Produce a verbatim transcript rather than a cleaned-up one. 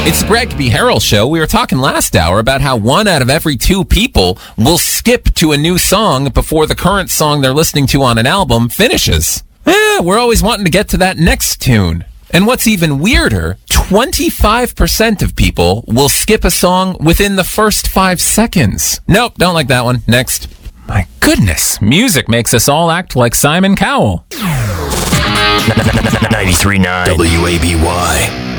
It's the Greg B. Harrell Show. We were talking last hour about how one out of every two people will skip to a new song before the current song they're listening to on an album finishes. Eh, we're always wanting to get to that next tune. And what's even weirder, twenty-five percent of people will skip a song within the first five seconds. Nope, don't like that one. Next. My goodness, music makes us all act like Simon Cowell. ninety-three point nine W A B Y.